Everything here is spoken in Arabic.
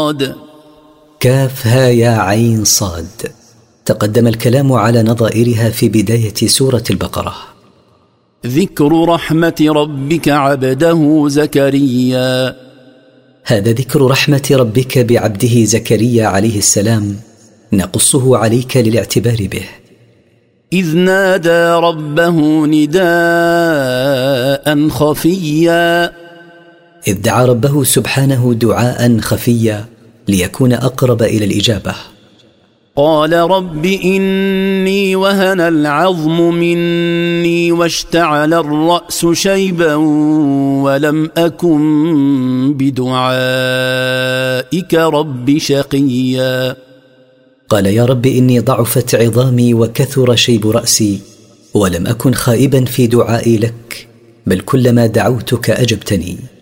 كاف ها يا عين صاد. تقدم الكلام على نظائرها في بداية سورة البقرة. ذكر رحمة ربك عبده زكريا. هذا ذكر رحمة ربك بعبده زكريا عليه السلام، نقصه عليك للاعتبار به. إذ نادى ربه نداء خفيا. إذ دعا ربه سبحانه دعاء خفيا ليكون أقرب إلى الإجابة. قال رب إني وهن العظم مني واشتعل الرأس شيبا ولم أكن بدعائك رب شقيا. قال يا رب إني ضعفت عظامي وكثر شيب رأسي ولم أكن خائبا في دعائي لك، بل كلما دعوتك أجبتني.